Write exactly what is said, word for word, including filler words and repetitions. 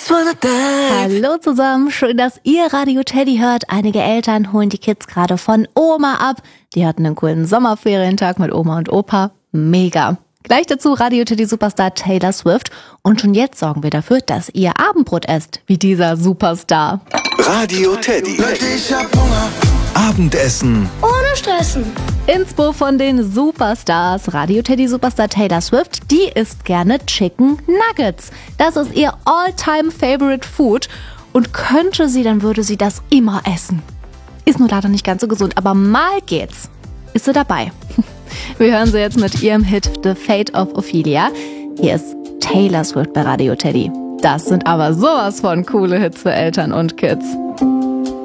just wanna dive. Hallo zusammen, schön, dass ihr Radio Teddy hört. Einige Eltern holen die Kids gerade von Oma ab. Die hatten einen coolen Sommerferientag mit Oma und Opa. Mega. Gleich dazu Radio Teddy Superstar Taylor Swift. Und schon jetzt sorgen wir dafür, dass ihr Abendbrot esst, wie dieser Superstar. Radio Teddy. Leute, ich hab Hunger. Abendessen. Ohne Stressen. Inspo von den Superstars. Radio Teddy Superstar Taylor Swift, die isst gerne Chicken Nuggets. Das ist ihr all-time favorite food. Und könnte sie, dann würde sie das immer essen. Ist nur leider nicht ganz so gesund, aber mal geht's. Ist sie dabei. Wir hören sie jetzt mit ihrem Hit The Fate of Ophelia. Hier ist Taylor Swift bei Radio Teddy. Das sind aber sowas von coole Hits für Eltern und Kids.